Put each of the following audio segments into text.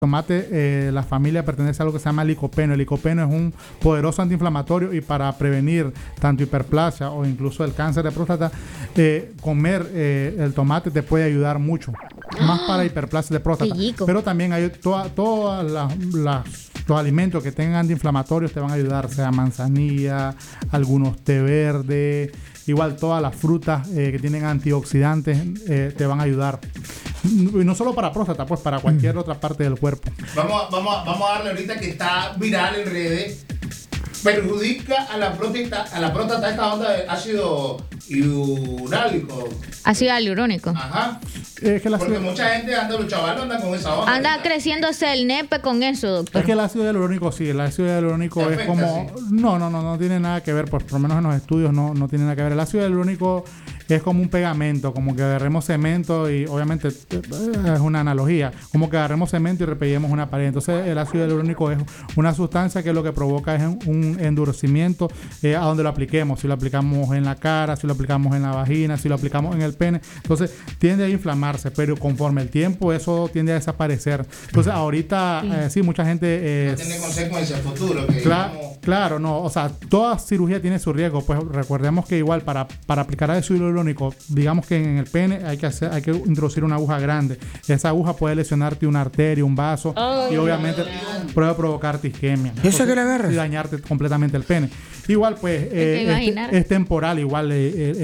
tomate, la familia pertenece a algo que se llama licopeno. El licopeno es un poderoso antiinflamatorio y para prevenir tanto hiperplasia o incluso el cáncer de próstata, comer el tomate te puede ayudar mucho, más para hiperplasia de próstata. Pero también hay todos los alimentos que tengan antiinflamatorios te van a ayudar, sea manzanilla, algunos té verde, igual todas las frutas que tienen antioxidantes te van a ayudar. Y no solo para próstata, pues para cualquier otra parte del cuerpo. Vamos a darle ahorita que está viral en redes. Perjudica a la próstata esta onda de ácido hialurónico. Ácido hialurónico. Ajá. Porque mucha gente los chavalos andan con esa onda. Anda creciéndose el nepe con eso, doctor. Es que el ácido hialurónico sí, el ácido hialurónico es como... Sí. No tiene nada que ver, pues por lo menos en los estudios no tiene nada que ver. El ácido hialurónico es como un pegamento, como que agarremos cemento y obviamente es una analogía, como que agarremos cemento y repeguemos una pared. Entonces el ácido hialurónico es una sustancia que lo que provoca es un endurecimiento a donde lo apliquemos. Si lo aplicamos en la cara, si lo aplicamos en la vagina, si lo aplicamos en el pene, entonces tiende a inflamarse, pero conforme el tiempo eso tiende a desaparecer. Entonces ahorita sí, mucha gente... no tiene consecuencias futuras. Claro, no, o sea, toda cirugía tiene su riesgo, pues recordemos que igual para aplicar ácido hialurónico, digamos que en el pene hay que introducir una aguja grande. Esa aguja puede lesionarte una arteria, un vaso y obviamente puede provocarte isquemia. ¿Eso que le agarras? Y dañarte completamente el pene. Igual pues es temporal, igual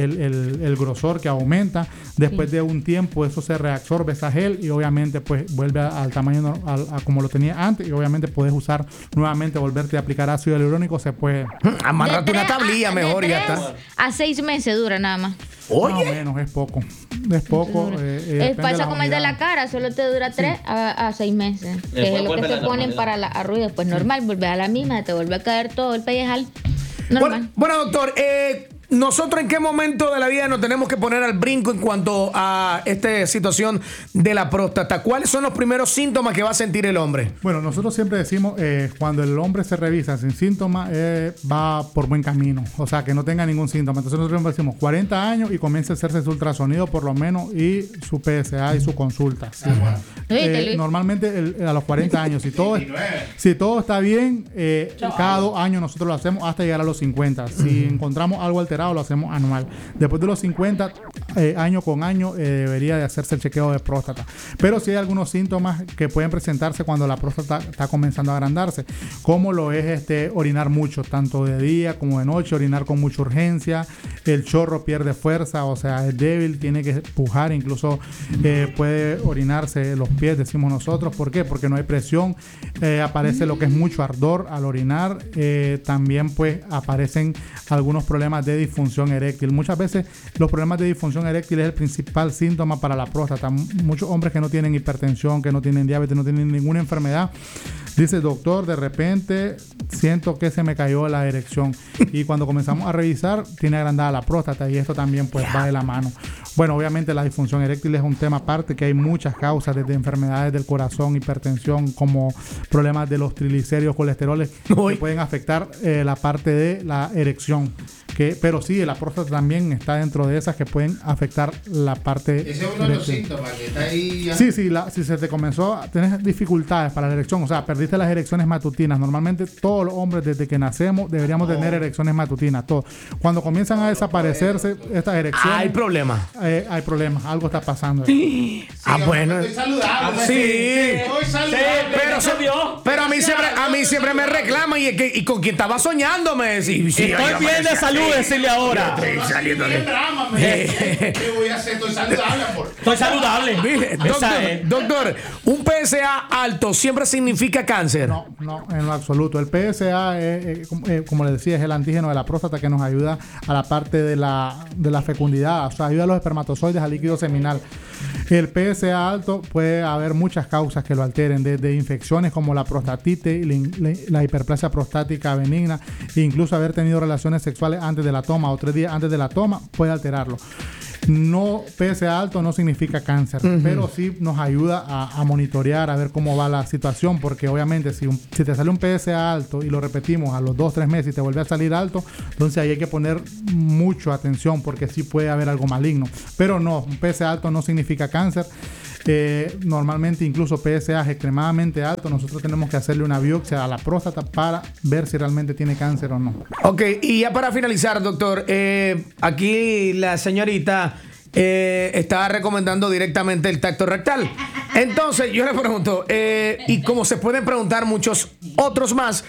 el grosor que aumenta, después de un tiempo eso se reabsorbe esa gel y obviamente pues vuelve al tamaño a como lo tenía antes y obviamente puedes usar nuevamente, volverte a aplicar ácido hialurónico, se puede... Amarrarte una tablilla mejor y ya está. A 6 meses dura nada más. Oye. Más o menos, es poco. Es poco. Pasa como el de la cara, solo te dura 3 a 6 meses. Que es lo que se ponen para la arrugas. Pues normal, vuelve a la misma, te vuelve a caer todo el pellejal. Normal. Bueno, doctor, ¿nosotros en qué momento de la vida nos tenemos que poner al brinco en cuanto a esta situación de la próstata? ¿Cuáles son los primeros síntomas que va a sentir el hombre? Bueno, nosotros siempre decimos, cuando el hombre se revisa sin síntomas, va por buen camino. O sea, que no tenga ningún síntoma. Entonces nosotros siempre decimos 40 años y comience a hacerse su ultrasonido por lo menos y su PSA y su consulta. Sí. Normalmente a los 40 años, si todo está bien, cada 2 años nosotros lo hacemos hasta llegar a los 50. Si encontramos algo alterado, lo hacemos anual. Después de los 50, año con año, debería de hacerse el chequeo de próstata. Pero sí hay algunos síntomas que pueden presentarse cuando la próstata está comenzando a agrandarse, como lo es orinar mucho, tanto de día como de noche, orinar con mucha urgencia, el chorro pierde fuerza, o sea, es débil, tiene que pujar, incluso puede orinarse los pies, decimos nosotros. ¿Por qué? Porque no hay presión, aparece lo que es mucho ardor al orinar, también pues aparecen algunos problemas de disfunción eréctil. Muchas veces los problemas de disfunción eréctil es el principal síntoma para la próstata. Muchos hombres que no tienen hipertensión, que no tienen diabetes, no tienen ninguna enfermedad, dice: doctor, de repente siento que se me cayó la erección. Y cuando comenzamos a revisar, tiene agrandada la próstata y esto también pues va de la mano. Bueno, obviamente la disfunción eréctil es un tema aparte, que hay muchas causas, desde enfermedades del corazón, hipertensión, como problemas de los triglicéridos, colesteroles, que pueden afectar la parte de la erección. Pero sí, la próstata también está dentro de esas que pueden afectar la parte. Ese es uno de los síntomas que está ahí ya. Sí, si se te comenzó a tener dificultades para la erección, o sea, perdiste las erecciones matutinas. Normalmente todos los hombres desde que nacemos deberíamos tener erecciones matutinas, todos. Cuando comienzan a desaparecerse estas erecciones, hay problemas. Hay problemas, algo está pasando. Sí, bueno. Estoy saludable. Sí. Estoy saludable. Pero a mí siempre me reclaman y con quien estaba soñando me decís. Estoy bien de salud, decirle ahora. Estoy saliendo de drama, ¿qué voy a hacer? Estoy saludable, amor. Estoy saludable. Doctor, ¿un PSA alto siempre significa cáncer? No, en lo absoluto. El PSA, como le decía, es el antígeno de la próstata que nos ayuda a la parte de la fecundidad, o sea, ayuda a los espermatozoides al líquido seminal. El PSA alto puede haber muchas causas que lo alteren, desde infecciones como la prostatitis, la hiperplasia prostática benigna, e incluso haber tenido relaciones sexuales antes de la toma o 3 días antes de la toma puede alterarlo. No, PSA alto no significa cáncer, pero sí nos ayuda a monitorear, a ver cómo va la situación, porque obviamente si te sale un PSA alto y lo repetimos a los 2-3 meses y te vuelve a salir alto, entonces ahí hay que poner mucha atención porque sí puede haber algo maligno. Pero no, un PSA alto no significa cáncer. Normalmente incluso PSA extremadamente alto, nosotros tenemos que hacerle una biopsia a la próstata para ver si realmente tiene cáncer o no. Ok, y ya para finalizar, doctor, aquí la señorita está recomendando directamente el tacto rectal. Entonces, yo le pregunto, y como se pueden preguntar muchos otros más,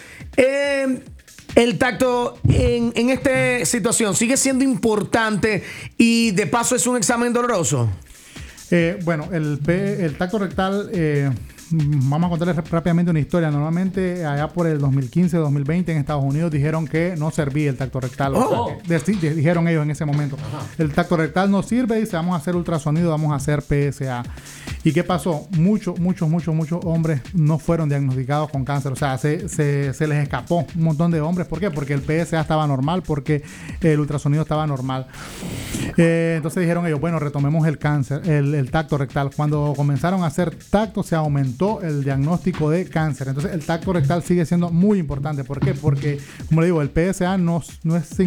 el tacto en esta situación sigue siendo importante y de paso es un examen doloroso. Bueno, el tacto rectal, vamos a contarles rápidamente una historia. Normalmente allá por el 2015-2020 en Estados Unidos dijeron que no servía el tacto rectal. O sea, dijeron ellos en ese momento. Ajá. El tacto rectal no sirve, dice, vamos a hacer ultrasonido, vamos a hacer PSA. ¿Y qué pasó? Muchos hombres no fueron diagnosticados con cáncer. O sea, se les escapó un montón de hombres. ¿Por qué? Porque el PSA estaba normal, porque el ultrasonido estaba normal. Entonces dijeron ellos, bueno, retomemos el cáncer, el tacto rectal. Cuando comenzaron a hacer tacto, se aumentó el diagnóstico de cáncer. Entonces el tacto rectal sigue siendo muy importante. ¿Por qué? Porque, como le digo, el PSA no es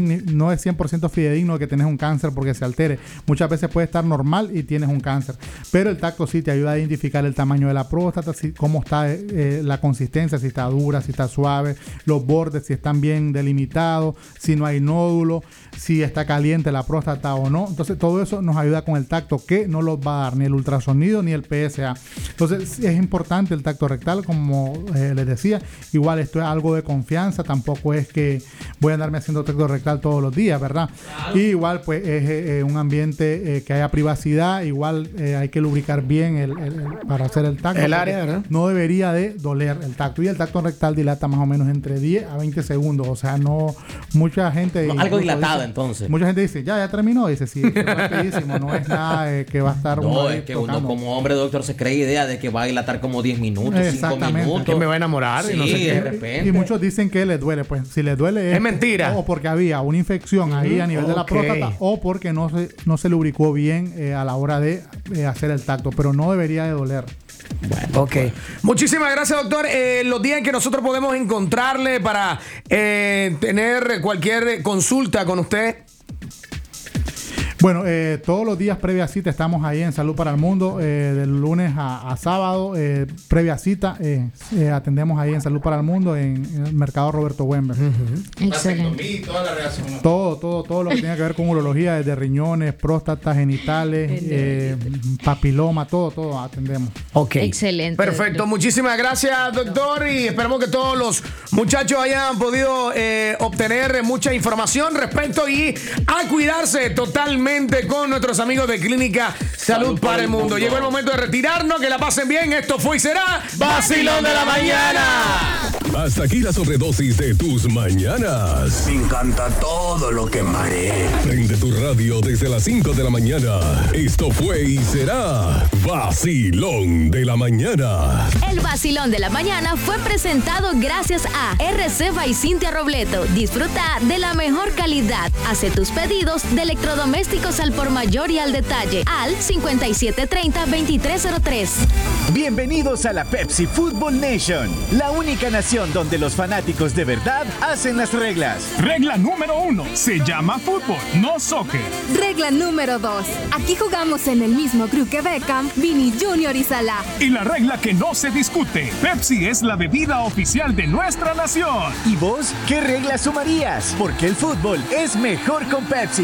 100% fidedigno de que tenés un cáncer porque se altere. Muchas veces puede estar normal y tienes un cáncer. Pero el tacto sí te ayuda a identificar el tamaño de la próstata, cómo está la consistencia, si está dura, si está suave, los bordes, si están bien delimitados, si no hay nódulo, si está caliente la próstata o no. Entonces todo eso nos ayuda con el tacto, que no los va a dar ni el ultrasonido ni el PSA. Entonces es importante el tacto rectal, como les decía. Igual esto es algo de confianza, tampoco es que voy a andarme haciendo tacto rectal todos los días, ¿verdad? Claro. Y igual pues es un ambiente que haya privacidad, igual hay que lubricar bien para hacer el tacto. El área, ¿verdad? No debería de doler el tacto. Y el tacto rectal dilata más o menos entre 10 a 20 segundos. O sea, no, mucha gente... No, algo dilatado dice, entonces. Mucha gente dice, ya terminó. Dice, sí, es rapidísimo. No es nada que va a estar... No, es que tocando. Uno como hombre, doctor, se cree idea de que va a dilatar como 10 minutos, 5 minutos. Que me va a enamorar. Sí, y no sé qué. De repente. Y muchos dicen que les duele. Pues si les duele... Es mentira. O porque había una infección ahí a nivel de la próstata, o porque no se lubricó bien a la hora de hacer el tacto. Pero no debería de doler. Bueno, ok. Muchísimas gracias, doctor. Los días en que nosotros podemos encontrarle para tener cualquier consulta con usted. Bueno, todos los días previa cita estamos ahí en Salud para el Mundo, del lunes a sábado, previa cita, atendemos ahí en Salud para el Mundo en el mercado Roberto Wember. Excelente. Toda la relación. Todo lo que tiene que ver con urología, desde riñones, próstatas, genitales, papiloma, todo atendemos. Ok. Excelente. Perfecto. Doctor. Muchísimas gracias, doctor, y esperamos que todos los muchachos hayan podido obtener mucha información respecto y a cuidarse totalmente con nuestros amigos de Clínica Salud para el Mundo. Llegó el momento de retirarnos, que la pasen bien. Esto fue y será Vacilón de la Mañana. Hasta aquí la sobredosis de tus mañanas. Me encanta todo lo que marea. Prende tu radio desde las 5 de la mañana. Esto fue y será Vacilón de la Mañana. El Vacilón de la Mañana fue presentado gracias a RC by Cintia Robleto. Disfruta de la mejor calidad. Hace tus pedidos de electrodomésticos al por mayor y al detalle al 5730-2303. Bienvenidos a la Pepsi Football Nation, la única nación donde los fanáticos de verdad hacen las reglas. Regla número 1, se llama fútbol, no soccer. Regla número 2, aquí jugamos en el mismo crew que Beckham, Vini Jr. y Salah. Y la regla que no se discute, Pepsi es la bebida oficial de nuestra nación. ¿Y vos qué regla sumarías? Porque el fútbol es mejor con Pepsi.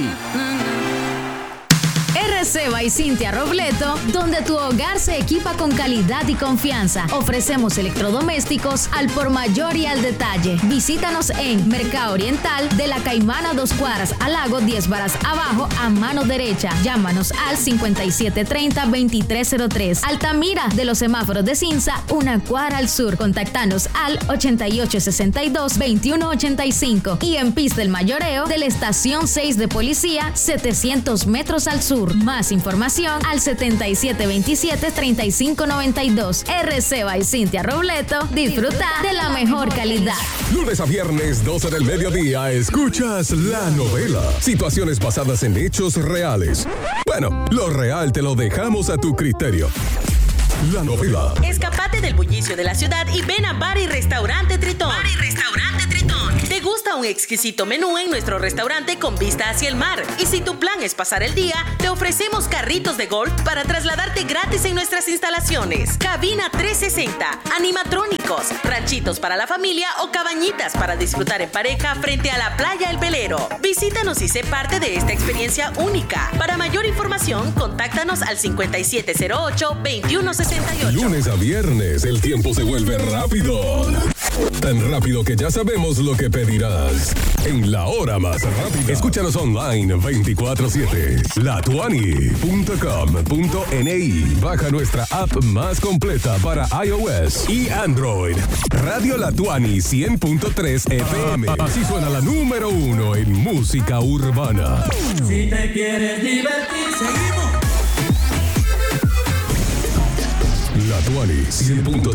RC by Cintia Robleto, donde tu hogar se equipa con calidad y confianza. Ofrecemos electrodomésticos al por mayor y al detalle. Visítanos en Mercado Oriental de la Caimana 2 cuadras al lago 10 varas abajo a mano derecha. Llámanos al 5730-2303. Altamira de los semáforos de Cinza, 1 cuadra al sur. Contactanos al 8862-2185. Y en Pista El Mayoreo de la Estación 6 de Policía, 700 metros al sur. Más información al 7727-3592. RC by Cintia Robleto. Disfruta de la mejor calidad. Lunes a viernes, 12 del mediodía, escuchas La Novela. Situaciones basadas en hechos reales. Bueno, lo real te lo dejamos a tu criterio. La Novela. Escapate del bullicio de la ciudad y ven a Bar y Restaurante Tritón. ¿Te gusta un exquisito menú en nuestro restaurante con vista hacia el mar. Y si tu plan es pasar el día, te ofrecemos carritos de golf para trasladarte gratis en nuestras instalaciones. Cabina 360, animatrónicos, ranchitos para la familia o cabañitas para disfrutar en pareja frente a la playa El Velero. Visítanos y sé parte de esta experiencia única. Para mayor información, contáctanos al 5708-2168. Lunes a viernes, el tiempo se vuelve rápido. Tan rápido que ya sabemos lo que pedirás. En la hora más rápida. Escúchanos online 24/7. latuani.com.ni. Baja nuestra app más completa para iOS y Android. Radio Latuani 100.3 FM. Así suena la número 1 en música urbana. Si te quieres divertir, seguimos. Latuani 100.3